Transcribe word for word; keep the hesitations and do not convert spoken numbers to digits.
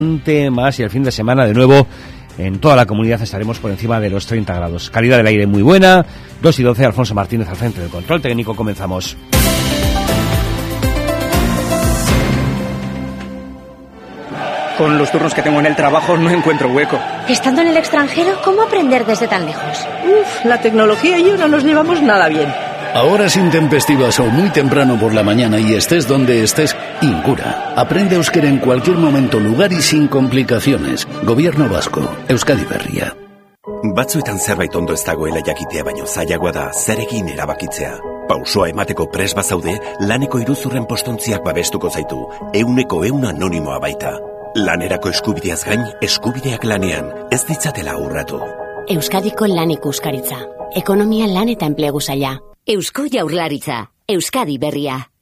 más y el fin de semana de nuevo en toda la comunidad estaremos por encima de los treinta grados. Calidad del aire muy buena. Dos y doce, Alfonso Martínez al frente del control técnico. Comenzamos. Con los turnos que tengo en el trabajo no encuentro hueco. Estando en el extranjero, ¿cómo aprender desde tan lejos? Uf, la tecnología y yo no nos llevamos nada bien. A horas intempestivas o muy temprano por la mañana y estés donde estés, Incura. Aprende euskera en cualquier momento, lugar y sin complicaciones. Gobierno vasco, Euskadi Berria. Batzuetan zerbait ondo ez dagoela jakitea baino zailagoa da zer egin erabakitzea. Pausoa emateko pres bazaude, laneko iruzurren postontziak babestuko zaitu, euneko eun anonimoa baita. Lanerako eskubideaz gain, eskubideak lanean, ez ditzatela urratu. Euskadiko lan ikuskaritza. Ekonomia, lan eta enplegu saila. Eusko Jaurlaritza. Euskadi Berria.